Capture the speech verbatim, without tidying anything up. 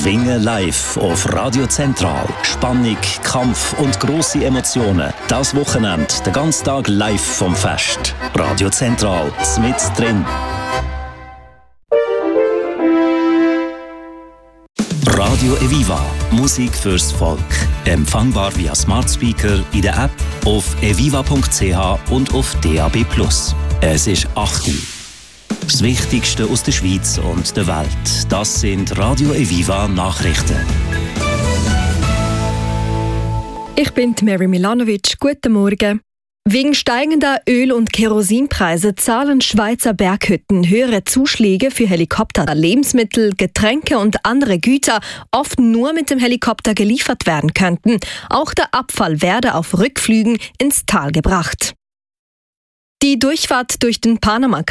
Schwingen live auf Radio Zentral. Spannung, Kampf und grosse Emotionen. Das Wochenende, den ganzen Tag live vom Fest. Radio Zentral, mit drin. Radio Eviva. Musik fürs Volk. Empfangbar via Smart Speaker, in der App, auf eviva punkt c h und auf D A B plus. Es ist acht Uhr. Das Wichtigste aus der Schweiz und der Welt. Das sind Radio Eviva Nachrichten. Ich bin Mary Milanovic. Guten Morgen. Wegen steigender Öl- und Kerosinpreise zahlen Schweizer Berghütten höhere Zuschläge für Helikopter. Lebensmittel, Getränke und andere Güter oft nur mit dem Helikopter geliefert werden könnten. Auch der Abfall werde auf Rückflügen ins Tal gebracht. Die Durchfahrt durch den Panama